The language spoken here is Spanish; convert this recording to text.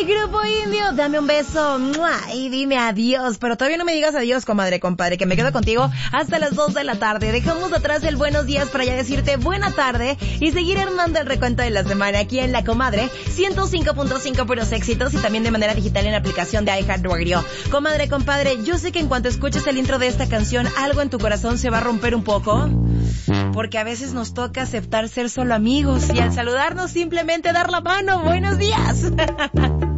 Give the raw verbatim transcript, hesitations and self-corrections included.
Grupo Indio, dame un beso ¡mua! Y dime adiós. Pero todavía no me digas adiós, comadre, compadre, que me quedo contigo hasta las dos de la tarde. Dejamos atrás el buenos días para ya decirte buena tarde y seguir armando el recuento de la semana aquí en La Comadre ciento cinco punto cinco, puros éxitos, y también de manera digital en la aplicación de iHeartRadio. Comadre, compadre, yo sé que en cuanto escuches el intro de esta canción, algo en tu corazón se va a romper un poco, porque a veces nos toca aceptar ser solo amigos y al saludarnos simplemente dar la mano. Buenos días.